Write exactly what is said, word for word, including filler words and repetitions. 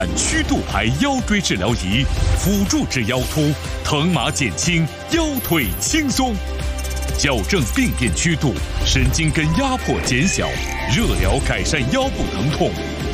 曲度牌腰椎治疗仪，辅助治腰突，疼麻减轻，腰腿轻松，矫正病变曲度，神经根压迫减小，热疗改善腰部疼痛。